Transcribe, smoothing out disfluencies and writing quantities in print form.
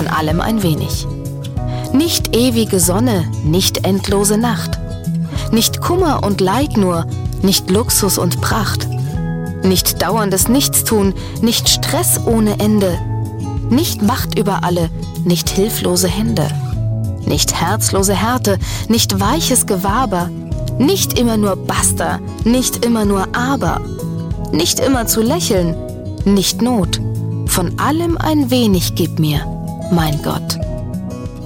von allem ein wenig. Nicht ewige Sonne, nicht endlose Nacht. Nicht Kummer und Leid nur, nicht Luxus und Pracht. Nicht dauerndes Nichtstun, nicht Stress ohne Ende. Nicht Macht über alle, nicht hilflose Hände. Nicht herzlose Härte, nicht weiches Gewaber. Nicht immer nur Basta, nicht immer nur Aber. Nicht immer zu lächeln, nicht Not. Von allem ein wenig gib mir, mein Gott.